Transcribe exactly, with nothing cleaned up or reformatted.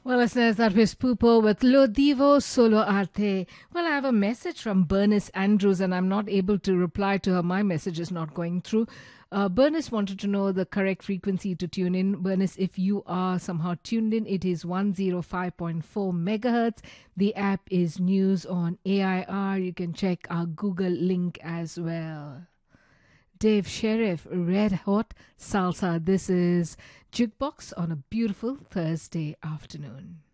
Well, listeners, that was Pupo with Lo Divo Solo Arte. Well, I have a message from Bernice Andrews and I'm not able to reply to her. My message is not going through. Uh, Bernice wanted to know the correct frequency to tune in. Bernice, if you are somehow tuned in, it is one oh five point four megahertz. The app is News on A I R. You can check our Google link as well. Dave Sheriff, Red Hot Salsa. This is Jukebox on a beautiful Thursday afternoon.